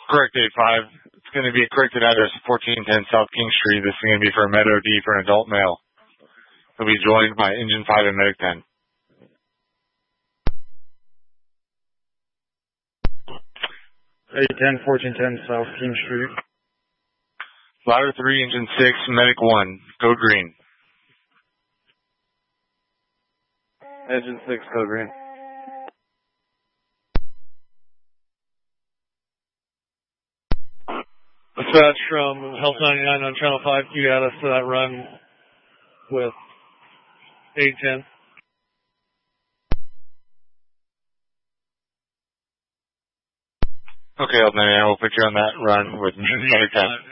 Correct, 85. It's going to be a corrected address, 1410 South King Street. This is going to be for a Med OD for an adult male. He'll be joined by Engine 5 and Medic 10. 810, 1410 South King Street. Ladder 3, Engine 6, Medic 1, code green. Engine 6, code green. Dispatch from Health 99 on Channel 5. You got us to that run with 810. Okay, Health 99, we'll put you on that run with Medic 10.